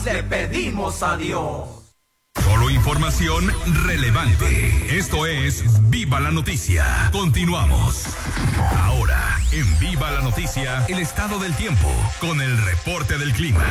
Le pedimos a Dios. Solo información relevante. Esto es Viva la Noticia. Continuamos. Ahora, en Viva la Noticia, el estado del tiempo, con el reporte del clima.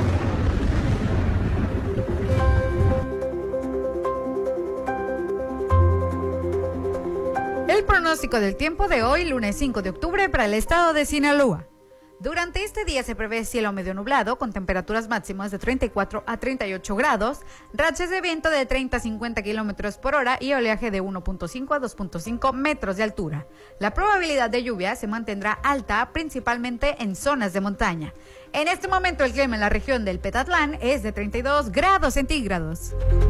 El pronóstico del tiempo de hoy, lunes 5 de octubre, para el estado de Sinaloa. Durante este día se prevé cielo medio nublado, con temperaturas máximas de 34 a 38 grados, rachas de viento de 30 a 50 kilómetros por hora y oleaje de 1.5 a 2.5 metros de altura. La probabilidad de lluvia se mantendrá alta, principalmente en zonas de montaña. En este momento el clima en la región del Petatlán es de 32 grados centígrados.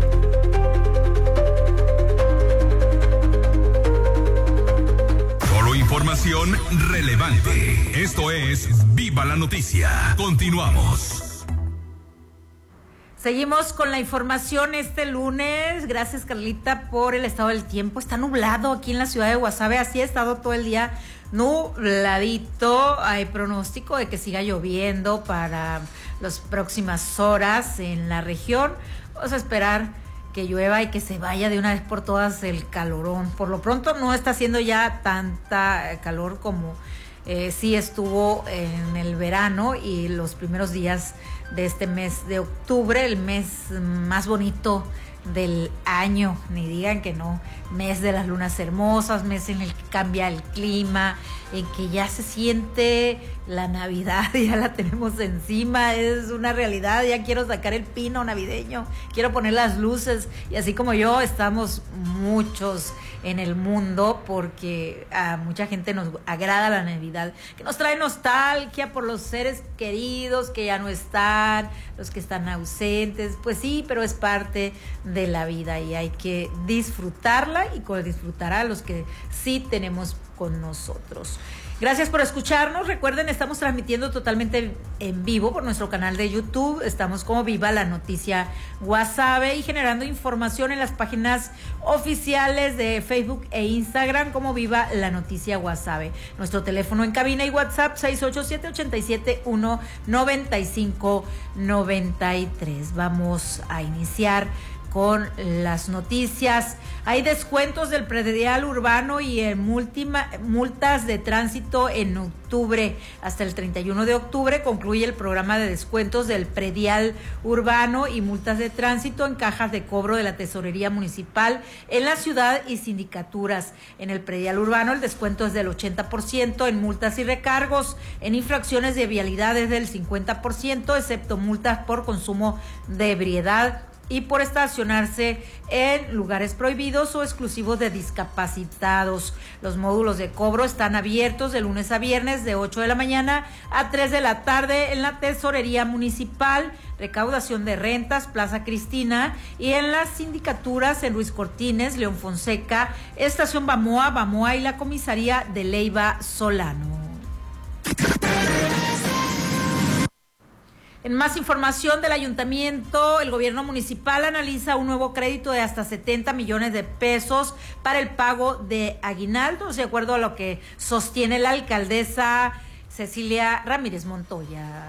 Información relevante. Esto es Viva la Noticia. Continuamos. Seguimos con la información este lunes. Gracias, Carlita, por el estado del tiempo. Está nublado aquí en la ciudad de Guasave. Así ha estado todo el día nubladito. Hay pronóstico de que siga lloviendo para las próximas horas en la región. Vamos a esperar que llueva y que se vaya de una vez por todas el calorón. Por lo pronto no está haciendo ya tanta calor como sí estuvo en el verano y los primeros días de este mes de octubre, el mes más bonito del año, ni digan que no, mes de las lunas hermosas, mes en el que cambia el clima, en que ya se siente la Navidad, ya la tenemos encima, es una realidad, ya quiero sacar el pino navideño, quiero poner las luces, y así como yo, estamos muchos en el mundo, porque a mucha gente nos agrada la Navidad, que nos trae nostalgia por los seres queridos que ya no están, los que están ausentes, pues sí, pero es parte de la vida y hay que disfrutarla y disfrutar a los que sí tenemos con nosotros. Gracias por escucharnos. Recuerden, estamos transmitiendo totalmente en vivo por nuestro canal de YouTube. Estamos como Viva la Noticia Guasave y generando información en las páginas oficiales de Facebook e Instagram como Viva la Noticia Guasave. Nuestro teléfono en cabina y WhatsApp 687-871-9593. Vamos a iniciar con las noticias. Hay descuentos del predial urbano y multas de tránsito en octubre. Hasta el 31 de octubre concluye el programa de descuentos del predial urbano y multas de tránsito en cajas de cobro de la Tesorería Municipal en la ciudad y sindicaturas. En el predial urbano el descuento es del 80%, en multas y recargos, en infracciones de vialidad es del 50%, excepto multas por consumo de ebriedad y por estacionarse en lugares prohibidos o exclusivos de discapacitados. Los módulos de cobro están abiertos de lunes a viernes de 8 de la mañana a 3 de la tarde en la Tesorería Municipal, Recaudación de Rentas, Plaza Cristina, y en las sindicaturas en Ruiz Cortines, León Fonseca, Estación Bamoa y la Comisaría de Leiva Solano. En más información del ayuntamiento, el gobierno municipal analiza un nuevo crédito de hasta 70 millones de pesos para el pago de aguinaldos, de acuerdo a lo que sostiene la alcaldesa Cecilia Ramírez Montoya.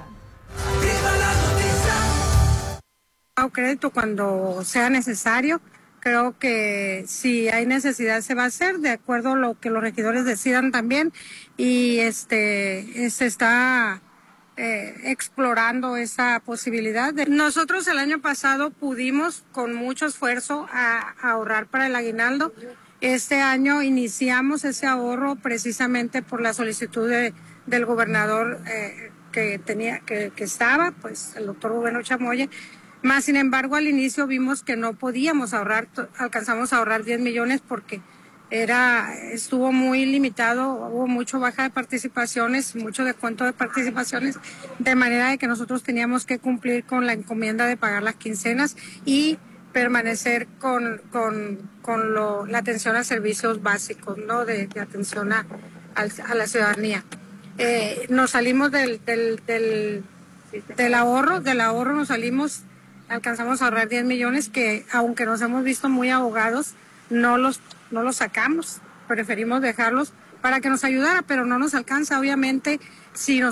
Crédito cuando sea necesario. Creo que si hay necesidad se va a hacer de acuerdo a lo que los regidores decidan también, y se está explorando esa posibilidad. Nosotros el año pasado pudimos con mucho esfuerzo a ahorrar para el aguinaldo. Este año iniciamos ese ahorro precisamente por la solicitud del gobernador que estaba, pues el doctor Rubén Chamoye. Más sin embargo, al inicio vimos que no podíamos ahorrar, alcanzamos a ahorrar 10 millones porque estuvo muy limitado, hubo mucho baja de participaciones, mucho descuento de participaciones, de manera de que nosotros teníamos que cumplir con la encomienda de pagar las quincenas y permanecer con la atención a servicios básicos, ¿no? De atención a la ciudadanía. Nos salimos del ahorro nos salimos, alcanzamos a ahorrar 10 millones que, aunque nos hemos visto muy ahogados, no los sacamos, preferimos dejarlos para que nos ayudara, pero no nos alcanza, obviamente, si nos